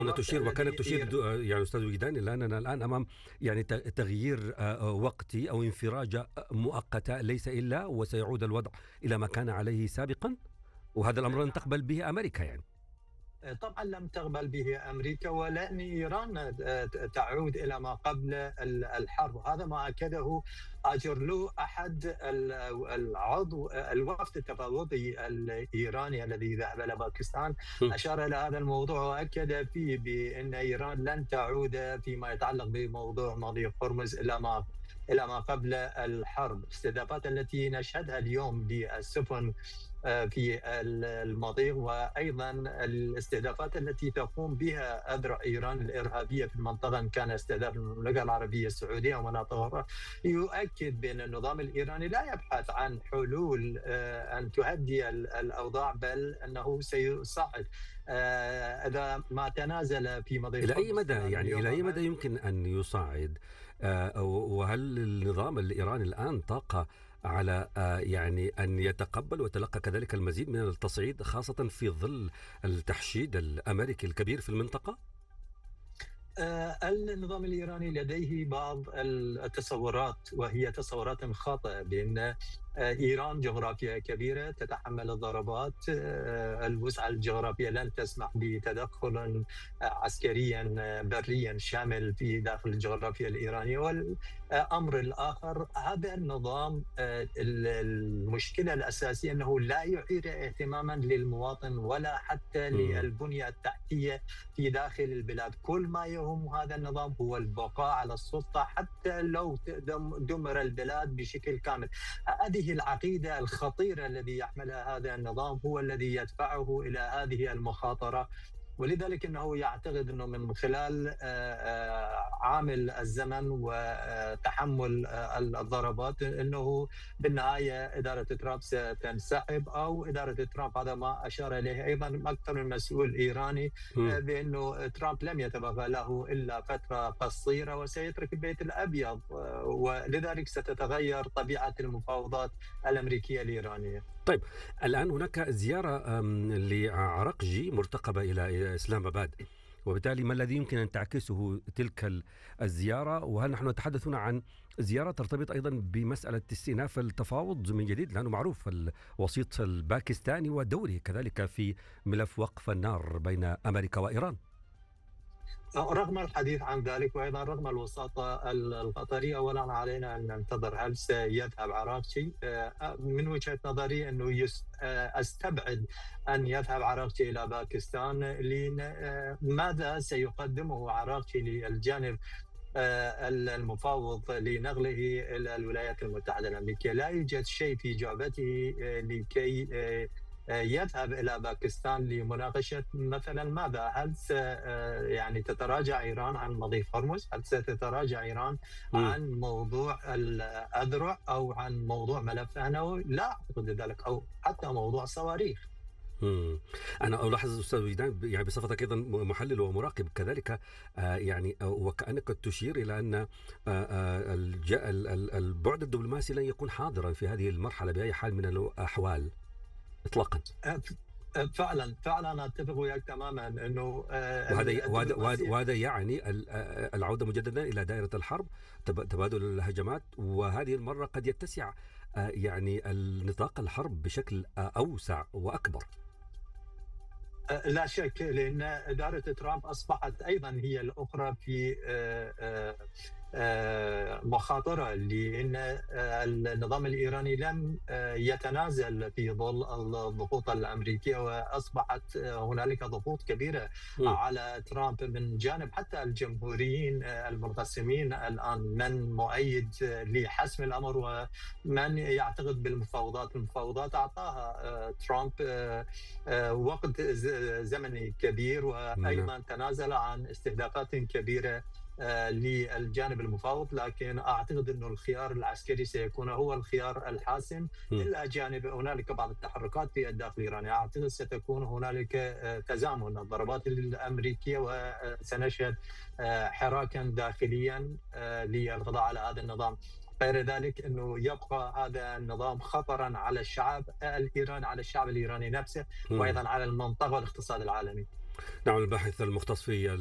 هنا الوقت تشير وكانت الذي تشير يعني أستاذ وجدان إلى أننا الآن أمام يعني تغيير وقتي أو انفراجة مؤقتة ليس إلا وسيعود الوضع إلى ما كان عليه سابقا، وهذا الأمر لن نعم. تقبل به أمريكا يعني. طبعا لم تقبل به أمريكا، ولأن إيران تعود إلى ما قبل الحرب. هذا ما أكده آجرلو، أحد العضو الوفد التفاوضي الإيراني الذي ذهب إلى باكستان. م. أشار إلى هذا الموضوع وأكد فيه بأن إيران لن تعود فيما يتعلق بموضوع مضيق هرمز إلى ما قبل الحرب. الاستهدافات التي نشهدها اليوم للسفن في المضيق، وأيضا الاستهدافات التي تقوم بها أذرع إيران الإرهابية في المنطقة، إن كان استهداف المملكة العربية السعودية ومناطق أخرى، يؤكد بأن النظام الإيراني لا يبحث عن حلول أن تهدي الأوضاع، بل أنه سيصعد إذا ما تنازل في مضيق إلى أي هرمز مدى خلال يعني اليوم إلى أي أمس. مدى يمكن أن يصعد؟ وهل النظام الإيراني الآن طاقة على يعني أن يتقبل ويتلقى كذلك المزيد من التصعيد، خاصة في ظل التحشيد الأمريكي الكبير في المنطقة؟ النظام الإيراني لديه بعض التصورات، وهي تصورات خاطئة، بأن إيران جغرافيا كبيرة تتحمل الضربات. الوسعة الجغرافية لن تسمح بتدخل عسكريا بريا شامل في داخل الجغرافيا الإيرانية. والأمر الآخر، هذا النظام المشكلة الأساسية أنه لا يعير اهتماما للمواطن ولا حتى للبنية التحتية في داخل البلاد. كل ما يهم هذا النظام هو البقاء على السلطة حتى لو دمر البلاد بشكل كامل. هذه العقيدة الخطيرة الذي يحملها هذا النظام هو الذي يدفعه إلى هذه المخاطرة. ولذلك أنه يعتقد أنه من خلال عامل الزمن وتحمل الضربات أنه بالنهاية إدارة ترامب ستنسحب، أو إدارة ترامب، هذا ما أشار إليه أيضا أكثر من مسؤول إيراني، بأنه ترامب لم يتبقى له إلا فترة قصيرة وسيترك البيت الأبيض، ولذلك ستتغير طبيعة المفاوضات الأمريكية الإيرانية. طيب، الآن هناك زيارة لعراقجي مرتقبة إلى إسلام آباد، وبالتالي ما الذي يمكن أن تعكسه تلك الزيارة؟ وهل نحن نتحدث هنا عن زيارة ترتبط أيضا بمسألة استئناف التفاوض من جديد، لأنه معروف الوسيط الباكستاني ودوره كذلك في ملف وقف النار بين أمريكا وإيران؟ رغم الحديث عن ذلك، وأيضا رغم الوساطة القطرية، أولا علينا أن ننتظر هل سيذهب عراقجي. من وجهة نظري أنه أستبعد أن يذهب عراقجي إلى باكستان. ماذا سيقدمه عراقجي للجانب المفاوض لنقله إلى الولايات المتحدة الأمريكية؟ لا يوجد شيء في جعبته لكي يذهب إلى باكستان لمناقشة مثلا ماذا. هل يعني تتراجع إيران عن مضيق هرمز؟ هل ستتراجع إيران عن موضوع الأذرع أو عن موضوع ملف النووي؟ لا أعتقد ذلك، أو حتى موضوع صواريخ. أنا ألاحظ أستاذ وجدان يعني بصفتك أيضا محلل ومراقب كذلك، يعني وكأنك تشير إلى أن البعد الدبلوماسي لن يكون حاضرا في هذه المرحلة بأي حال من الأحوال إطلاقا. فعلا اتفق وياك تماما انه وهذا يعني العوده مجددا الى دائره الحرب، تبادل الهجمات، وهذه المره قد يتسع يعني النطاق الحرب بشكل اوسع واكبر. لا شك، لأن إدارة ترامب أصبحت أيضا هي الأخرى في مخاطرة، لأن النظام الإيراني لم يتنازل في ظل الضغوط الأمريكية، وأصبحت هنالك ضغوط كبيرة على ترامب من جانب حتى الجمهوريين المنقسمين الآن، من مؤيد لحسم الأمر ومن يعتقد بالمفاوضات. المفاوضات أعطاها ترامب وقت زمني كبير، وأيضا تنازل عن استهدافات كبيرة للجانب المفاوض، لكن أعتقد أنه الخيار العسكري سيكون هو الخيار الحاسم. إلا جانب هنالك بعض التحركات في الداخل الإيراني، أعتقد ستكون هنالك تزامن الضربات الأمريكية، وسنشهد حراكا داخليا للقضاء على هذا النظام. غير ذلك أنه يبقى هذا النظام خطرا على الشعب الإيراني، على الشعب الإيراني نفسه، وأيضا على المنطقة والاقتصاد العالمي. نعم، الباحث المختص في